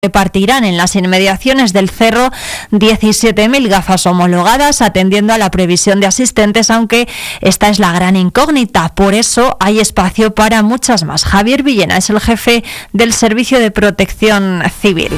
repartirán en las inmediaciones del cerro 17.000 gafas homologadas, atendiendo a la previsión de asistentes, aunque esta es la gran incógnita. Por eso hay espacio para muchas más. Javier Villena es el jefe del Servicio de Protección Civil.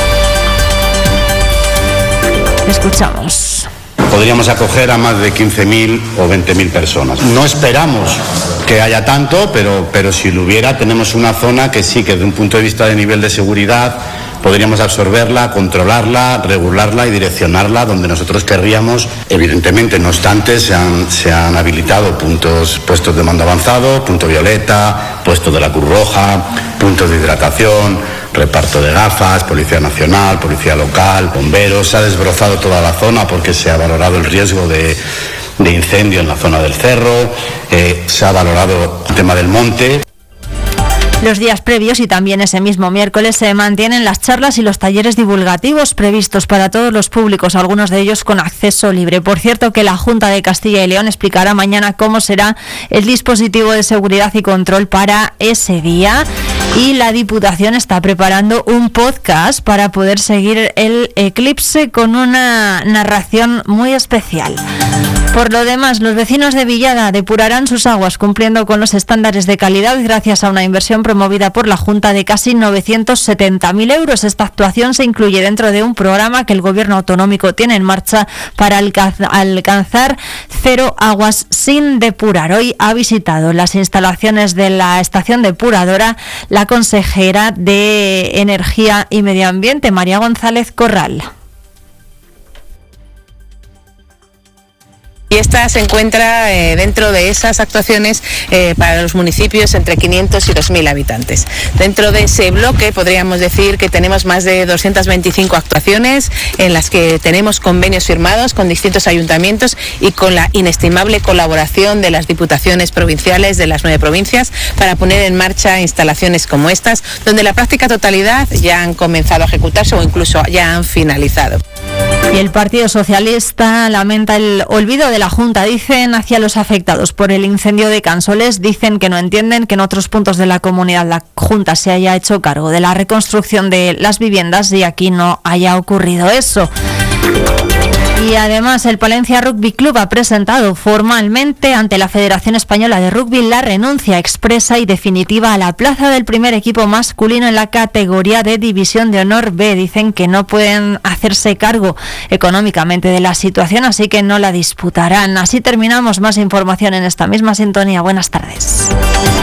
Escuchamos. Podríamos acoger a más de 15.000 o 20.000 personas. No esperamos que haya tanto, pero si lo hubiera, tenemos una zona que sí, que desde un punto de vista de nivel de seguridad, podríamos absorberla, controlarla, regularla y direccionarla donde nosotros querríamos. Evidentemente, no obstante, se han habilitado puestos de mando avanzado, punto violeta, puestos de la Cruz Roja, puntos de hidratación, reparto de gafas, Policía Nacional, Policía Local, bomberos. Se ha desbrozado toda la zona porque se ha valorado el riesgo de incendio en la zona del cerro, se ha valorado el tema del monte. Los días previos y también ese mismo miércoles se mantienen las charlas y los talleres divulgativos previstos para todos los públicos, algunos de ellos con acceso libre. Por cierto, que la Junta de Castilla y León explicará mañana cómo será el dispositivo de seguridad y control para ese día. Y la Diputación está preparando un podcast para poder seguir el eclipse con una narración muy especial. Por lo demás, los vecinos de Villada depurarán sus aguas cumpliendo con los estándares de calidad gracias a una inversión promovida por la Junta de casi 970.000 euros. Esta actuación se incluye dentro de un programa que el Gobierno autonómico tiene en marcha para alcanzar cero aguas sin depurar. Hoy ha visitado las instalaciones de la estación depuradora la consejera de Energía y Medio Ambiente, María González Corral. Y esta se encuentra dentro de esas actuaciones para los municipios entre 500 y 2.000 habitantes. Dentro de ese bloque podríamos decir que tenemos más de 225 actuaciones en las que tenemos convenios firmados con distintos ayuntamientos y con la inestimable colaboración de las diputaciones provinciales de las 9 provincias para poner en marcha instalaciones como estas, donde la práctica totalidad ya han comenzado a ejecutarse o incluso ya han finalizado. Y el Partido Socialista lamenta el olvido de la Junta, dicen, hacia los afectados por el incendio de Cansoles. Dicen que no entienden que en otros puntos de la comunidad la Junta se haya hecho cargo de la reconstrucción de las viviendas y aquí no haya ocurrido eso. Y además el Palencia Rugby Club ha presentado formalmente ante la Federación Española de Rugby la renuncia expresa y definitiva a la plaza del primer equipo masculino en la categoría de División de Honor B. Dicen que no pueden hacerse cargo económicamente de la situación, así que no la disputarán. Así terminamos. Más información en esta misma sintonía. Buenas tardes.